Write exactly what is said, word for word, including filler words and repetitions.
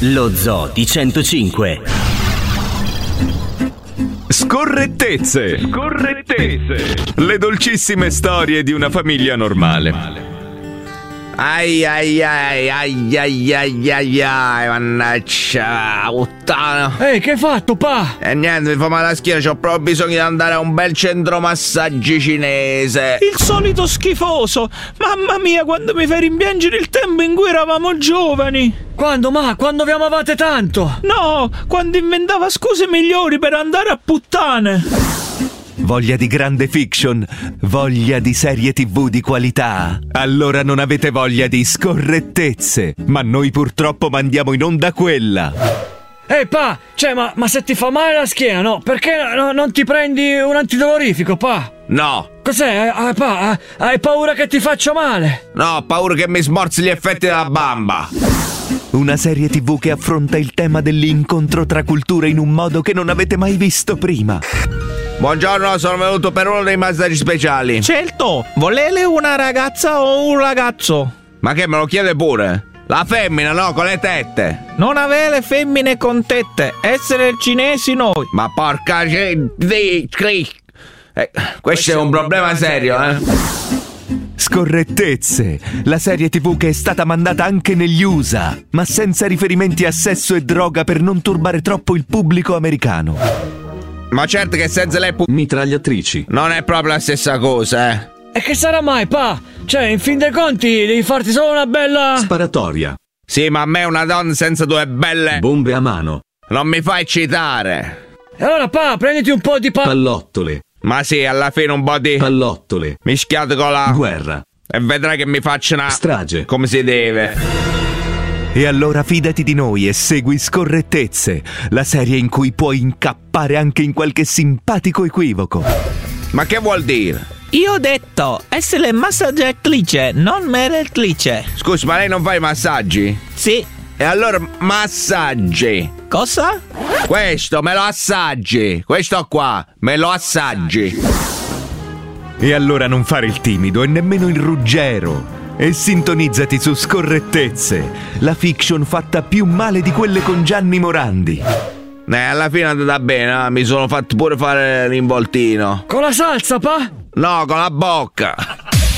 Lo Zoo di centocinque. Scorrettezze. Scorrettezze. Le dolcissime storie di una famiglia normale. Ai ai ai ai ai ai ai ai, mannaggia puttana. Ehi, che hai fatto, pa? E niente, mi fa male la schiena, c'ho proprio bisogno di andare a un bel centro massaggi cinese. Il solito schifoso. Mamma mia, quando mi fai rimpiangere il tempo in cui eravamo giovani. Quando, ma? Quando vi amavate tanto? No, quando inventava scuse migliori per andare a puttane. Voglia di grande fiction? Voglia di serie tv di qualità? Allora non avete voglia di scorrettezze, ma noi purtroppo mandiamo in onda quella. Ehi, pa, cioè, ma, ma se ti fa male la schiena, no? Perché no, non ti prendi un antidolorifico, pa? No. Cos'è, ah, pa? Hai paura che ti faccia male? No, ho paura che mi smorzi gli effetti della bamba. Una serie tv che affronta il tema dell'incontro tra culture in un modo che non avete mai visto prima. Buongiorno, sono venuto per uno dei massaggi speciali. Certo, volete una ragazza o un ragazzo? Ma che me lo chiede pure? La femmina, no, con le tette. Non avere femmine con tette, essere cinesi noi. Ma porca c- di cri- eh, questo è un problema serio, eh. Scorrettezze, la serie tv che è stata mandata anche negli U S A, ma senza riferimenti a sesso e droga per non turbare troppo il pubblico americano. Ma certo che senza le pu- mitragliatrici non è proprio la stessa cosa, eh. E che sarà mai, pa? Cioè, in fin dei conti devi farti solo una bella sparatoria. Sì, ma a me una donna senza due belle bombe a mano non mi fa eccitare. E allora, pa, prenditi un po' di pa... pallottole. Ma sì, alla fine un po' di pallottole mischiato con la guerra. E vedrai che mi faccio una strage come si deve. E allora fidati di noi e segui Scorrettezze, la serie in cui puoi incappare anche in qualche simpatico equivoco. Ma che vuol dire? Io ho detto essere massaggiatrice, non meretrice. Scusi, ma lei non fa i massaggi? Sì. E allora massaggi. Cosa? Questo me lo assaggi. Questo qua me lo assaggi. E allora non fare il timido e nemmeno il ruggero. E sintonizzati su Scorrettezze, la fiction fatta più male di quelle con Gianni Morandi. Eh, alla fine è andata bene, eh? Mi sono fatto pure fare l'involtino. Con la salsa, pa? No, con la bocca.